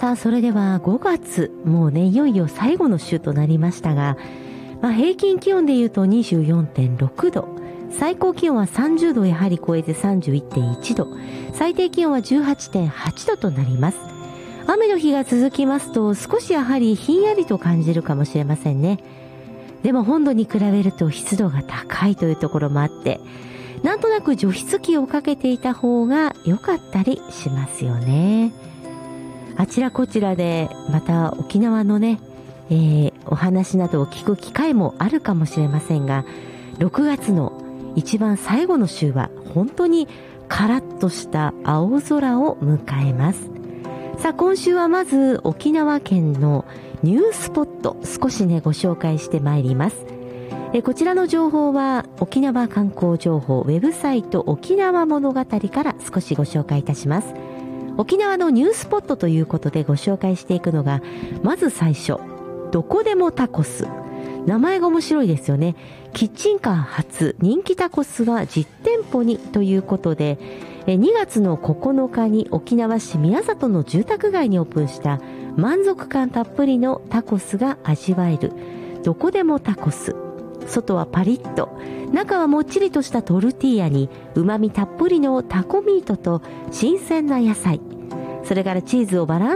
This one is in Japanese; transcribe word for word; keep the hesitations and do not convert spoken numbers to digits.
さあそれではごがつ、もうねいよいよ最後の週となりましたが、まあ、平均気温でいうと にじゅうよんてんろくど、最高気温はさんじゅうどをやはり超えて さんじゅういってんいちど、最低気温は じゅうはちてんはちどとなります。雨の日が続きますと少しやはりひんやりと感じるかもしれませんね。でも本土に比べると湿度が高いというところもあって、なんとなく除湿機をかけていた方が良かったりしますよね。あちらこちらでまた沖縄のね、えー、お話などを聞く機会もあるかもしれませんが、ろくがつの一番最後の週は本当にカラッとした青空を迎えます。さあ今週はまず沖縄県のニュースポット、少しねご紹介してまいります。えこちらの情報は沖縄観光情報ウェブサイト沖縄物語から少しご紹介いたします。沖縄のニュースポットということでご紹介していくのが、まず最初、どこでもタコス。名前が面白いですよね。キッチンカー初人気タコスが実店舗にということで、にがつのここのかに沖縄市宮里の住宅街にオープンした満足感たっぷりのタコスが味わえるどこでもタコス。外はパリッと、中はもっちりとしたトルティーヤに旨味たっぷりのタコミートと新鮮な野菜、それからチーズをバランス